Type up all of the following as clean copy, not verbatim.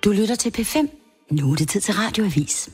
Du lytter til P5. Nu er det tid til Radioavis.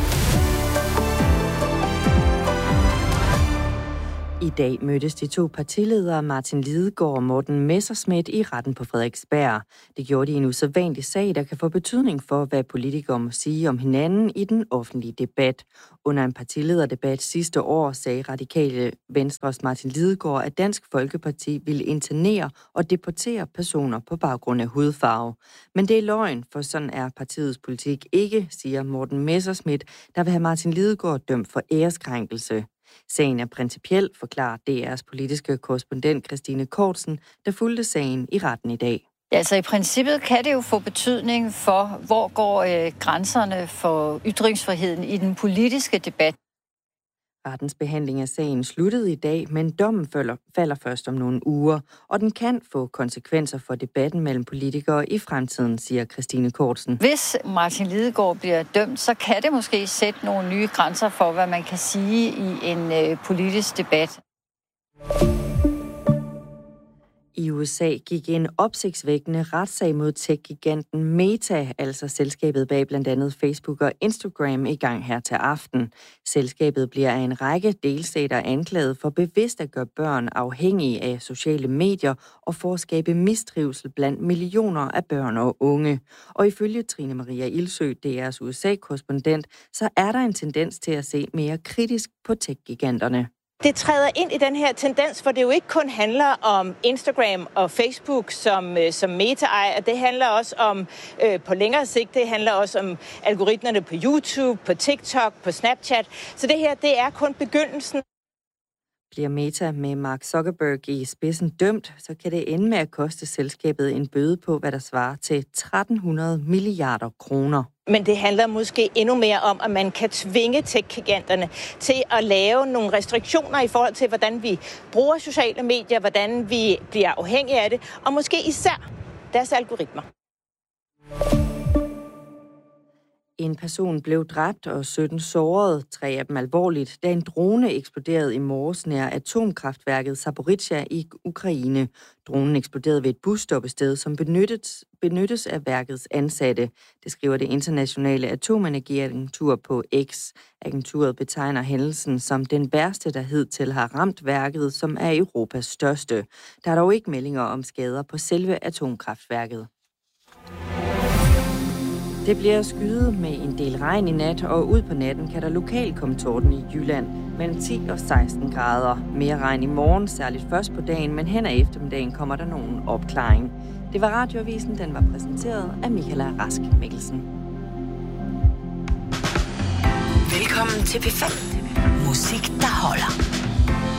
I dag mødtes de to partiledere Martin Lidegaard og Morten Messerschmidt i retten på Frederiksberg. Det gjorde de i en usædvanlig sag, der kan få betydning for, hvad politikere må sige om hinanden i den offentlige debat. Under en partilederdebat sidste år sagde Radikale Venstres Martin Lidegaard, at Dansk Folkeparti ville internere og deportere personer på baggrund af hudfarve. Men det er løgn, for sådan er partiets politik ikke, siger Morten Messerschmidt, der vil have Martin Lidegaard dømt for æreskrænkelse. Sagen er principiel, forklarer DR's politiske korrespondent Christine Kortsen, der fulgte sagen i retten i dag. Altså i princippet kan det jo få betydning for, hvor går grænserne for ytringsfriheden i den politiske debat. Rettens behandling af sagen sluttede i dag, men dommen falder først om nogle uger, og den kan få konsekvenser for debatten mellem politikere i fremtiden, siger Christine Kortsen. Hvis Martin Lidegaard bliver dømt, så kan det måske sætte nogle nye grænser for, hvad man kan sige i en politisk debat. I USA gik en opsigtsvækkende retssag mod tech-giganten Meta, altså selskabet bag blandt andet Facebook og Instagram, i gang her til aften. Selskabet bliver af en række delstater anklaget for bevidst at gøre børn afhængige af sociale medier og for at skabe mistrivsel blandt millioner af børn og unge. Og ifølge Trine Maria Ildsø, DR's USA-korrespondent, så er der en tendens til at se mere kritisk på tech-giganterne. Det træder ind i den her tendens, hvor det jo ikke kun handler om Instagram og Facebook som Meta ejer. Det handler også om, på længere sigt, det handler også om algoritmerne på YouTube, på TikTok, på Snapchat. Så det her, det er kun begyndelsen. Bliver Meta med Mark Zuckerberg i spidsen dømt, så kan det ende med at koste selskabet en bøde på, hvad der svarer til 1300 milliarder kroner. Men det handler måske endnu mere om, at man kan tvinge tech-giganterne til at lave nogle restriktioner i forhold til, hvordan vi bruger sociale medier, hvordan vi bliver afhængige af det, og måske især deres algoritmer. En person blev dræbt og 17 såret, 3 af dem alvorligt, da en drone eksploderede i morges nær atomkraftværket Zaporizhzhia i Ukraine. Dronen eksploderede ved et busstoppested, som benyttes af værkets ansatte. Det skriver det internationale atomenergiagentur på X. Agenturet betegner hændelsen som den værste, der hidtil har ramt værket, som er Europas største. Der er dog ikke meldinger om skader på selve atomkraftværket. Det bliver skyet med en del regn i nat, og ud på natten kan der lokalt komme torden i Jylland mellem 10 og 16 grader. Mere regn i morgen, særligt først på dagen, men hen ad eftermiddagen kommer der nogen opklaring. Det var Radioavisen, den var præsenteret af Michaela Rask Mikkelsen. Velkommen til P5. Musik, der holder.